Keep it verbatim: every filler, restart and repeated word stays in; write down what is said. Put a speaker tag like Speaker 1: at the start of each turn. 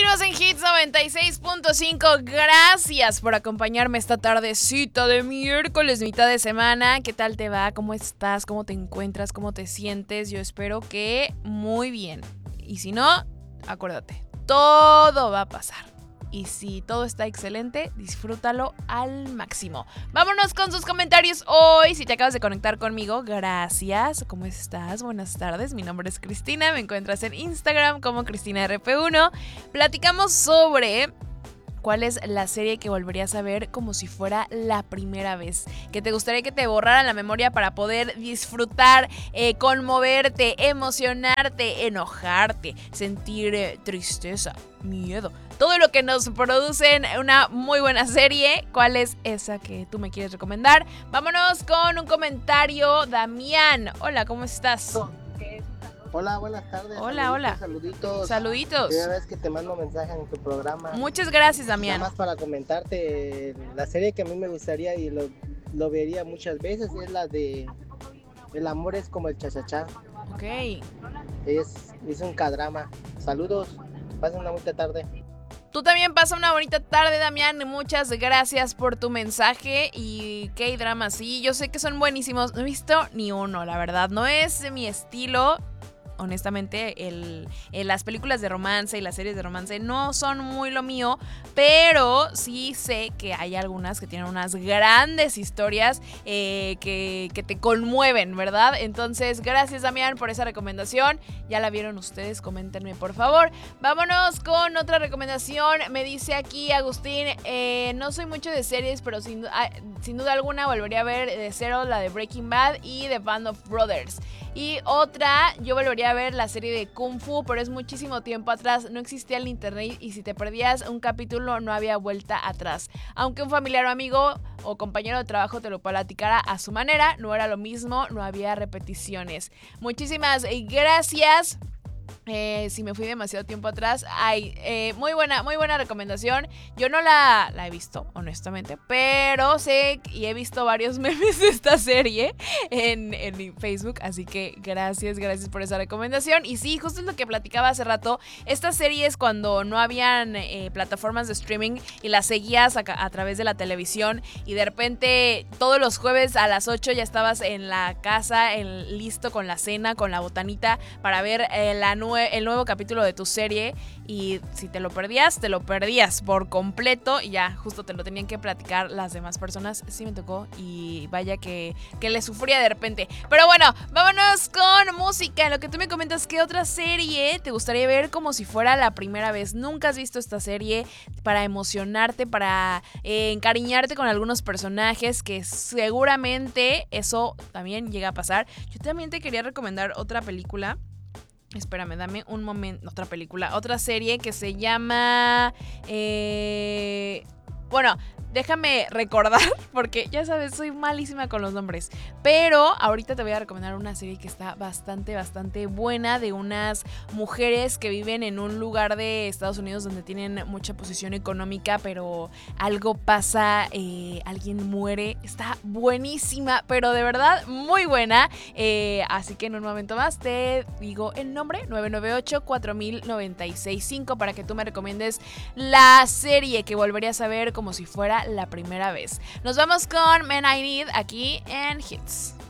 Speaker 1: Continuamos en Hits noventa y seis punto cinco. Gracias por acompañarme esta tardecita de miércoles, mitad de semana. ¿Qué tal te va? ¿Cómo estás? ¿Cómo te encuentras? ¿Cómo te sientes? Yo espero que muy bien. Y si no, acuérdate, todo va a pasar. Y si todo está excelente, disfrútalo al máximo. Vámonos con sus comentarios hoy. Si te acabas de conectar conmigo, gracias. ¿Cómo estás? Buenas tardes. Mi nombre es Cristina. Me encuentras en Instagram como Cristina R P uno. Platicamos sobre cuál es la serie que volverías a ver como si fuera la primera vez. Que te gustaría que te borraran la memoria para poder disfrutar, eh, conmoverte, emocionarte, enojarte, sentir eh, tristeza, miedo. Todo lo que nos produce una muy buena serie. ¿Cuál es esa que tú me quieres recomendar? Vámonos con un comentario. Damián, hola, ¿cómo estás?
Speaker 2: Hola, buenas tardes.
Speaker 1: Hola, hola.
Speaker 2: Saluditos.
Speaker 1: Saluditos.
Speaker 2: Primera vez que te mando mensaje en tu programa.
Speaker 1: Muchas gracias, Damián.
Speaker 2: Nada más para comentarte, la serie que a mí me gustaría y lo, lo vería muchas veces es la de El amor es como el chachachá.
Speaker 1: Ok.
Speaker 2: Es, es un K-drama. Saludos, pasen una bonita tarde.
Speaker 1: Tú también pasa una bonita tarde, Damián. Muchas gracias por tu mensaje. Y K-drama, sí, yo sé que son buenísimos. No he visto ni uno, la verdad. No es mi estilo. Honestamente, el, el, las películas de romance y las series de romance no son muy lo mío, pero sí sé que hay algunas que tienen unas grandes historias eh, que, que te conmueven, ¿verdad? Entonces, gracias, Damián, por esa recomendación. Ya la vieron ustedes, coméntenme, por favor. Vámonos con otra recomendación. Me dice aquí Agustín, eh, no soy mucho de series, pero sin, ah, sin duda alguna volvería a ver de cero la de Breaking Bad y The Band of Brothers. Y otra, yo volvería a ver la serie de Kung Fu, pero es muchísimo tiempo atrás, no existía el internet y si te perdías un capítulo no había vuelta atrás. Aunque un familiar o amigo o compañero de trabajo te lo platicara a su manera, no era lo mismo, no había repeticiones. Muchísimas gracias. Eh, si me fui demasiado tiempo atrás, ay, eh, muy buena, muy buena recomendación. Yo no la, la he visto, honestamente, pero sé y he visto varios memes de esta serie en, en Facebook, así que gracias, gracias por esa recomendación. Y sí, justo es lo que platicaba hace rato, estas series cuando no habían eh, plataformas de streaming y las seguías a, a través de la televisión y de repente todos los jueves a las ocho ya estabas en la casa, en, listo con la cena, con la botanita para ver eh, la nueva el nuevo capítulo de tu serie y si te lo perdías, te lo perdías por completo y ya justo te lo tenían que platicar las demás personas. Sí me tocó y vaya que, que le sufría de repente. Pero bueno, vámonos con música. En lo que tú me comentas, ¿qué otra serie te gustaría ver como si fuera la primera vez? Nunca has visto esta serie para emocionarte, para eh, encariñarte con algunos personajes que seguramente eso también llega a pasar. Yo también te quería recomendar otra película. Espérame, dame un momento. Otra película, otra serie que se llama... Eh, bueno, déjame recordar, porque ya sabes, soy malísima con los nombres. Pero ahorita te voy a recomendar una serie que está bastante, bastante buena, de unas mujeres que viven en un lugar de Estados Unidos donde tienen mucha posición económica, pero algo pasa, eh, alguien muere. Está buenísima, pero de verdad muy buena. Eh, así que en un momento más te digo el nombre, nueve nueve ocho, cuatro mil noventa y seis cinco, para que tú me recomiendes la serie que volverías a ver como si fuera la primera vez. Nos vamos con Men I Need aquí en Hits.